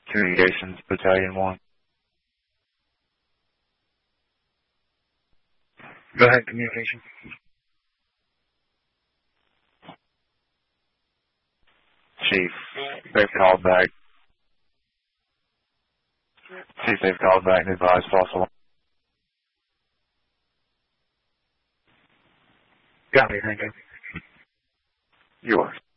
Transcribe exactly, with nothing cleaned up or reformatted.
Communications Battalion one. Go ahead, communication. Chief, they've called back. Chief, they've called back and advised false alarm. Got me, thank you. Yours.